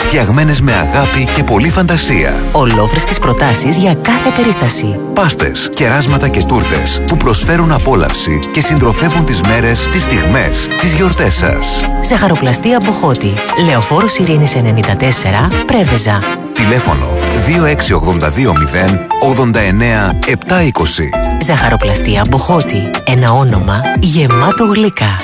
φτιαγμένες με αγάπη και πολλή φαντασία. Ολόφρεσκες προτάσεις για κάθε περίσταση. Πάστες, κεράσματα και τούρτες που προσφέρουν απόλαυση και συντροφεύουν τις μέρες, τις στιγμές, τις γιορτές σας. Ζαχαροπλαστεία Μποχώτη. Λεωφόρος Ειρήνης 94, Πρέβεζα. Τηλέφωνο 26820 89 720. Ζαχαροπλαστεία Μποχώτη. Ένα όνομα γεμάτο γλυκά.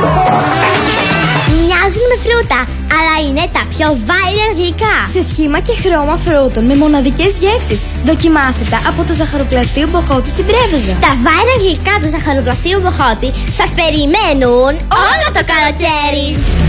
Μοιάζουν με φρούτα, αλλά είναι τα πιο viral γλυκά. Σε σχήμα και χρώμα φρούτων με μοναδικές γεύσεις. Δοκιμάστε τα από το Ζαχαροπλαστείο Μποχώτη στην Πρέβεζα. Τα viral γλυκά του Ζαχαροπλαστείου Μποχώτη σας περιμένουν όλο το καλοκαίρι.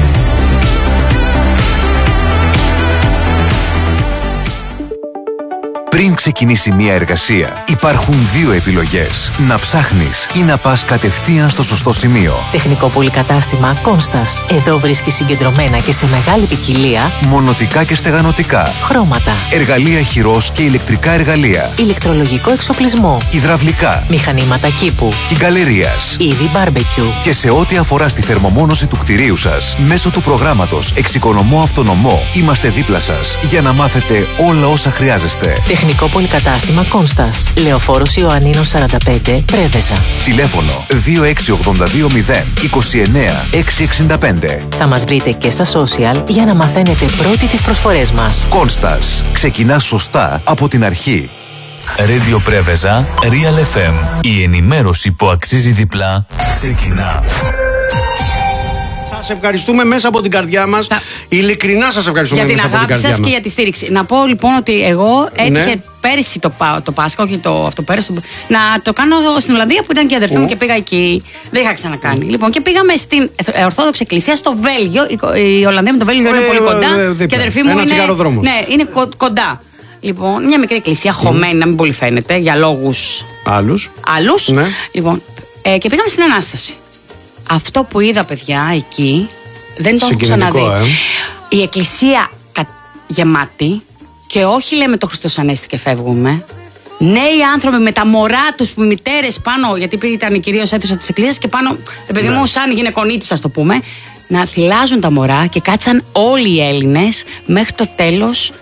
Πριν ξεκινήσει μια εργασία, υπάρχουν δύο επιλογές. Να ψάχνεις ή να πας κατευθείαν στο σωστό σημείο. Τεχνικό πολυκατάστημα Κόνστας. Εδώ βρίσκεις συγκεντρωμένα και σε μεγάλη ποικιλία μονοτικά και στεγανοτικά, χρώματα, εργαλεία χειρός και ηλεκτρικά εργαλεία, ηλεκτρολογικό εξοπλισμό, υδραυλικά, μηχανήματα κήπου, κυγκαλερίας, είδη μπάρμπεκιου. Και σε ό,τι αφορά στη θερμομόνωση του κτηρίου σας, μέσω του προγράμματος Εξοικονομώ Αυτονομώ, είμαστε δίπλα σας για να μάθετε όλα όσα χρειάζεστε. Τεχνικό πολυκατάστημα Κόνστας. Λεωφόρος Ιωαννίνος 45, Πρέβεζα. Τηλέφωνο 26820 29 665. Θα μας βρείτε και στα social για να μαθαίνετε πρώτοι τις προσφορές μας. Κόνστας. Ξεκινάς σωστά από την αρχή. Radio Πρέβεζα, Real FM. Η ενημέρωση που αξίζει διπλά ξεκινά. Σας ευχαριστούμε μέσα από την καρδιά μας. Ειλικρινά σας ευχαριστούμε για μέσα την από την αγάπη καρδιά μας. σας και για τη στήριξη. Να πω λοιπόν ότι εγώ έτυχε πέρυσι το Πάσχα, όχι το αυτοπέρασι, να το κάνω στην Ολλανδία που ήταν και η αδερφή μου και πήγα εκεί. Δεν είχα ξανακάνει. Λοιπόν, και πήγαμε στην Ορθόδοξη Εκκλησία στο Βέλγιο. Η Ολλανδία με το Βέλγιο είναι πολύ κοντά. Και η αδερφή μου είναι κοντά. Λοιπόν, μια μικρή εκκλησία χωμένη, να μην πολύ φαίνεται, για λόγους άλλους. Ναι. Λοιπόν, και πήγαμε στην Ανάσταση. Αυτό που είδα, παιδιά, εκεί δεν το έχω ξαναδεί. Η εκκλησία γεμάτη και όχι λέμε το Χριστός Ανέστη και φεύγουμε. Νέοι άνθρωποι με τα μωρά τους, μητέρες πάνω, γιατί ήταν κυρίως αίθουσα της εκκλησίας και πάνω, παιδί μου, σαν γυναικονίτης, ας το πούμε, να θυλάζουν τα μωρά και κάτσαν όλοι οι Έλληνες μέχρι το τέλος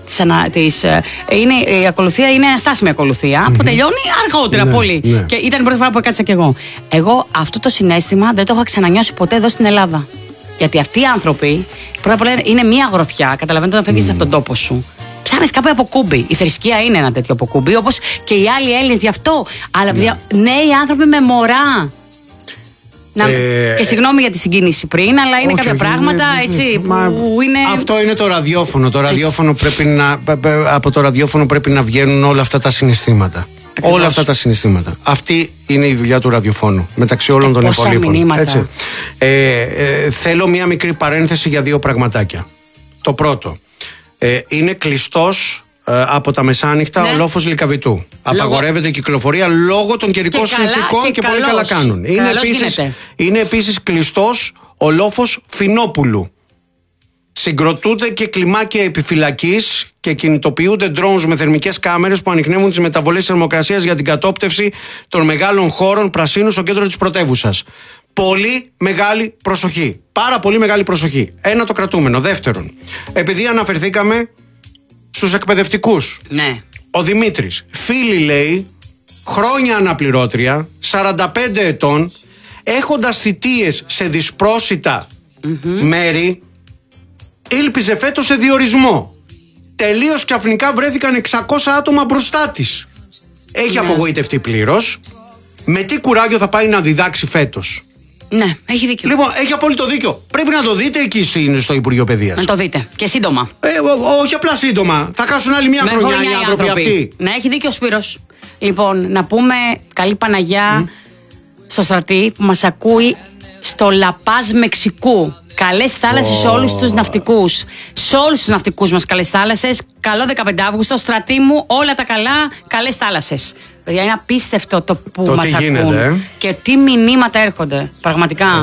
η ακολουθία είναι αστάσιμη ακολουθία που τελειώνει αργότερα πολύ. Και ήταν η πρώτη φορά που κάτσα κι εγώ. Εγώ αυτό το συναίσθημα δεν το έχω ξανανιώσει ποτέ εδώ στην Ελλάδα. Γιατί αυτοί οι άνθρωποι, πρώτα απ' όλα είναι μία γροθιά, καταλαβαίνετε, όταν φεύγεις από τον τόπο σου. Ψάχνεις κάποιο αποκούμπι. Η θρησκεία είναι ένα τέτοιο αποκούμπι, όπως και οι άλλοι Έλληνες γι' αυτό. Αλλά νέοι άνθρωποι με μωρά. Και συγγνώμη για τη συγκίνηση πριν, αλλά είναι κάποια πράγματα έτσι που είναι. Αυτό είναι το ραδιόφωνο. Από το ραδιόφωνο πρέπει να βγαίνουν όλα αυτά τα συναισθήματα. Όλα αυτά τα συναισθήματα. Αυτή είναι η δουλειά του ραδιοφώνου, μεταξύ όλων των υπολείπων. Θέλω μία μικρή παρένθεση για δύο πραγματάκια. Το πρώτο, είναι κλειστός από τα μεσάνυχτα ο λόφος Λυκαβητού. Απαγορεύεται η κυκλοφορία λόγω των καιρικών συνθήκων και πολύ καλά κάνουν. Είναι επίσης κλειστός ο λόφος Φινόπουλου. Συγκροτούνται και κλιμάκια επιφυλακής και κινητοποιούνται drones με θερμικές κάμερες που ανιχνεύουν τις μεταβολές της θερμοκρασίας για την κατόπτευση των μεγάλων χώρων πρασίνου στο κέντρο της πρωτεύουσας. Πολύ μεγάλη προσοχή. Πάρα πολύ μεγάλη προσοχή. Ένα το κρατούμενο. Δεύτερον, επειδή αναφερθήκαμε στους εκπαιδευτικούς. Ναι. Ο Δημήτρης, φίλη λέει, χρόνια αναπληρώτρια, 45 ετών, έχοντας θητείες σε δυσπρόσιτα μέρη, ήλπιζε φέτος σε διορισμό. Τελείως ξαφνικά βρέθηκαν 600 άτομα μπροστά της. Έχει απογοητευτεί πλήρως. Με τι κουράγιο θα πάει να διδάξει φέτος? Ναι, έχει δίκιο. Λοιπόν, έχει απόλυτο δίκιο. Πρέπει να το δείτε εκεί στο Υπουργείο Παιδείας. Να το δείτε. Και σύντομα. Όχι απλά σύντομα. Θα χάσουν άλλη μια χρονιά οι άνθρωποι αυτοί. Ναι, έχει δίκιο ο Σπύρος. Λοιπόν, να πούμε καλή Παναγιά στο Στρατή που μας ακούει στο Λαπάζ Μεξικού. Καλές θάλασσες σε όλους τους ναυτικούς. Σε όλους τους ναυτικούς μας καλές θάλασσες. Καλό 15 Αύγουστο, Στρατή μου, όλα τα καλά, καλές θάλασσες. Παιδιά, είναι απίστευτο το που το μας ακούν γίνεται, και τι μηνύματα έρχονται, πραγματικά.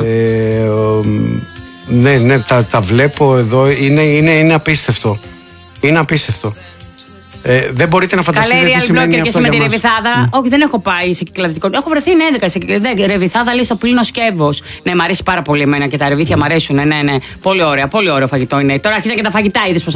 Ναι, τα βλέπω εδώ, είναι απίστευτο. Είναι απίστευτο. Δεν μπορείτε να φανταστείτε τι σημαίνει αυτό και με για τη μας. Ρεβιθάδα. Όχι, δεν έχω πάει σε κυκλαδικό. Έχω βρεθεί 11 σε Ρεβιθάδα, λέει στο Πλήνο Σκεύος. Ναι, μ' αρέσει πάρα πολύ εμένα και τα ρεβίθια μ' αρέσουν. Ναι. Πολύ ωραίο φαγητό είναι. Τώρα αρχίζα και τα φαγητά, είδες πως